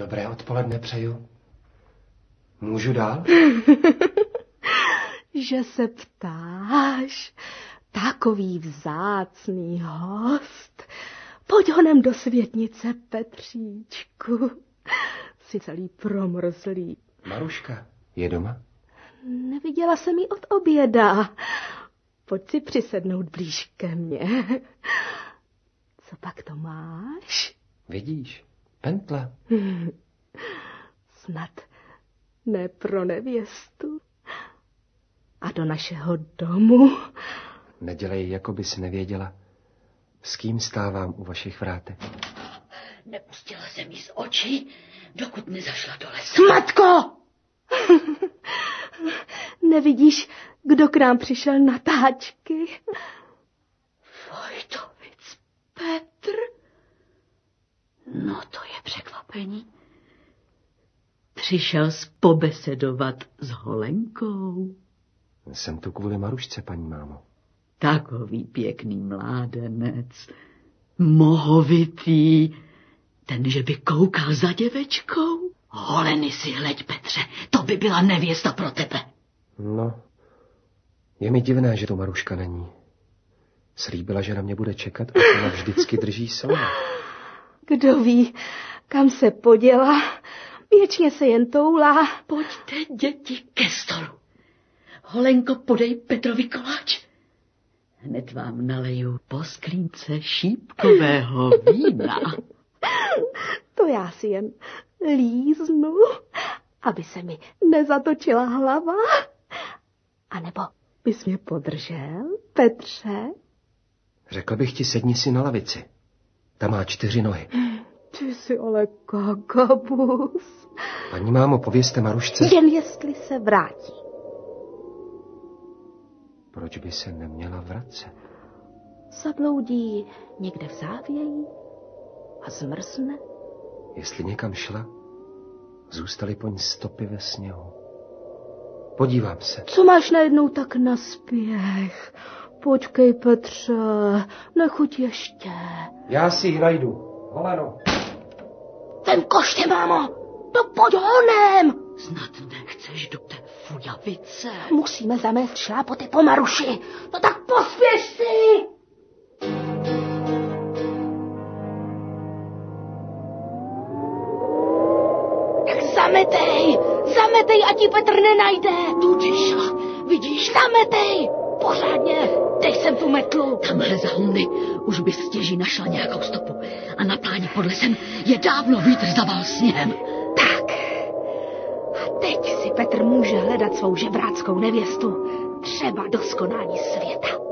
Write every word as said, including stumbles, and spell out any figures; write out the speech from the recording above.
Dobré odpoledne přeju. Můžu dál? Že se ptáš, takový vzácný host. Pojď honem do světnice, Petříčku. Jsi celý promrzlý. Maruška je doma? Neviděla jsem ji od oběda. Pojď si přisednout blíž ke mně. Co pak to máš? Vidíš, pentle. Snad ne pro nevěstu. A do našeho domu. Nedělej, jako bys nevěděla, s kým stávám u vašich vrátek. Nepustila jsem jí z očí, dokud nezašla do lesa. Matko! Nevidíš, kdo k nám přišel na táčky? Vojtovic Petr? No to je překvapení. Přišel pobesedovat s Holenkou. Jsem tu kvůli Marušce, paní mámo. Takový pěkný mládenec, mohovitý, ten, že by koukal za děvečkou. Holeny si hleď, Petře, to by byla nevěsta pro tebe. No, je mi divné, že tu Maruška není. Slíbila, že na mě bude čekat a ona vždycky drží slovo. Kdo ví, kam se poděla, věčně se jen toulá. Pojďte, děti, ke stolu. Holenko, podej Petrovi koláč. Hned vám naleju po sklínce šípkového vína. To já si jen líznu, aby se mi nezatočila hlava. A nebo bys mě podržel, Petře? Řekl bych ti, sedni si na lavici. Ta má čtyři nohy. Ty jsi ale kakabus. Paní mámo, povězte Marušce. Jen jestli se vrátí. Proč by se neměla vracet? Zabloudí někde v závěji a zmrzne. Jestli někam šla, zůstaly po ní stopy ve sněhu. Podívám se. Co máš najednou tak na spěch? Počkej, Petře, nechuť ještě. Já si ji najdu. Holeno. Ten koště, mámo, to pojď honem. Snad nechceš do té fujavice. Musíme zamést šlápoty po Maruši. No tak pospěš si. Tak zametej, zametej, ať ji Petr nenajde. Tudy šla, vidíš? Zametej, pořádně, dej sem tu metlu. Tamhle za humny už by stěží našla nějakou stopu. A na pláni pod lesem je dávno vítr zaval sněhem. Tak. A teď si Petr může hledat svou žebráckou nevěstu. Třeba do skonání světa.